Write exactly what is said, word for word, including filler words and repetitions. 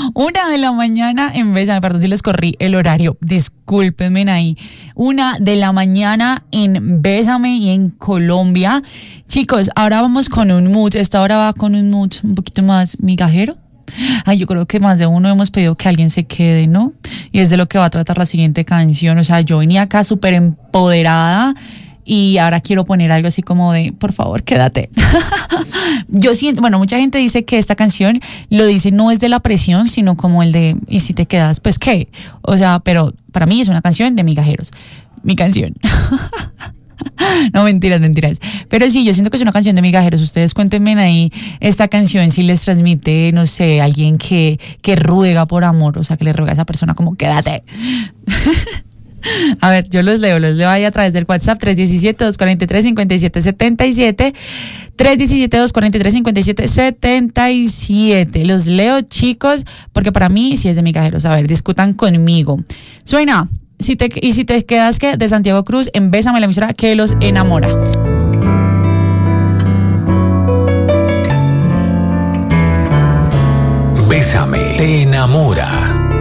Una de la mañana en Bésame, perdón si les corrí el horario, discúlpenme ahí. Una de la mañana en Bésame y en Colombia. Chicos, ahora vamos con un mood, esta hora va con un mood un poquito más migajero. Ay, yo creo que más de uno hemos pedido que alguien se quede, ¿no? Y es de lo que va a tratar la siguiente canción. O sea, yo venía acá súper empoderada y ahora quiero poner algo así como de, por favor, quédate. Yo siento, bueno, mucha gente dice que esta canción lo dice no es de la presión, sino como el de, y si te quedas, pues qué. O sea, pero para mí es una canción de migajeros. Mi canción. No, mentiras, mentiras. Pero sí, yo siento que es una canción de migajeros. Ustedes cuéntenme ahí esta canción si les transmite, no sé, alguien que, que ruega por amor, o sea, que le ruega a esa persona como quédate. A ver, yo los leo, los leo ahí a través del WhatsApp tres uno siete, dos cuatro tres, cinco siete siete siete, tres uno siete, dos cuatro tres, cinco siete siete siete. Los leo, chicos, porque para mí sí es de migajeros. A ver, discutan conmigo. Suena. Si te, y si te quedas que de Santiago Cruz en Bésame, la emisora que los enamora. Bésame, te enamora.